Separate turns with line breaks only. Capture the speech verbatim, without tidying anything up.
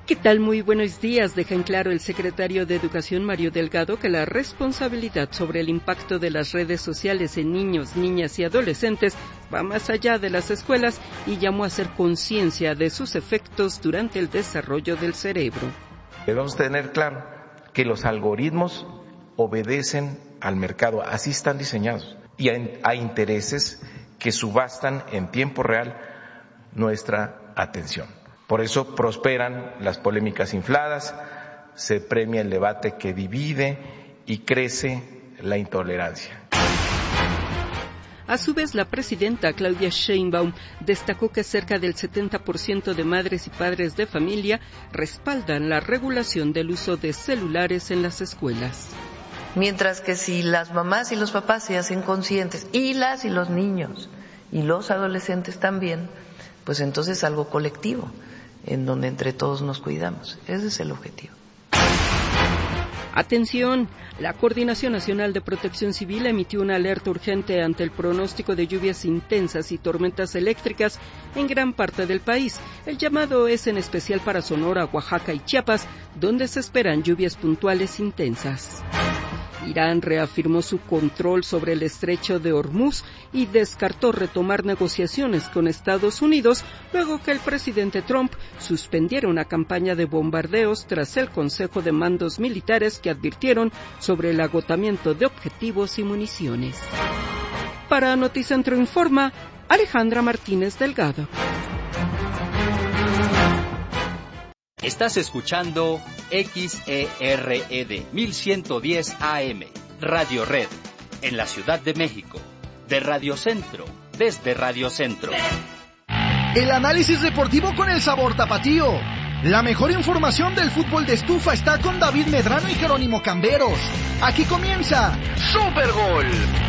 ¿Qué tal? Muy buenos días. Deja en claro el secretario de Educación, Mario Delgado, que la responsabilidad sobre el impacto de las redes sociales en niños, niñas y adolescentes va más allá de las escuelas y llamó a hacer conciencia de sus efectos durante el desarrollo del cerebro.
Debemos tener claro que los algoritmos obedecen al mercado, así están diseñados, y a intereses que subastan en tiempo real nuestra atención. Por eso prosperan las polémicas infladas, se premia el debate que divide y crece la intolerancia.
A su vez, la presidenta Claudia Sheinbaum destacó que cerca del setenta por ciento de madres y padres de familia respaldan la regulación del uso de celulares en las escuelas.
Mientras que si las mamás y los papás se hacen conscientes, y las y los niños, y los adolescentes también, pues entonces es algo colectivo, en donde entre todos nos cuidamos. Ese es el objetivo.
Atención, la Coordinación Nacional de Protección Civil emitió una alerta urgente ante el pronóstico de lluvias intensas y tormentas eléctricas en gran parte del país. El llamado es en especial para Sonora, Oaxaca y Chiapas, donde se esperan lluvias puntuales intensas. Irán reafirmó su control sobre el estrecho de Hormuz y descartó retomar negociaciones con Estados Unidos luego que el presidente Trump suspendiera una campaña de bombardeos tras el Consejo de Mandos Militares que advirtieron sobre el agotamiento de objetivos y municiones. Para Noticentro Informa, Alejandra Martínez Delgado.
Estás escuchando X E R E D mil ciento diez A M, Radio Red, en la Ciudad de México, de Radio Centro, desde Radio Centro.
El análisis deportivo con el sabor tapatío. La mejor información del fútbol de estufa está con David Medrano y Jerónimo Camberos. Aquí comienza Super Gol.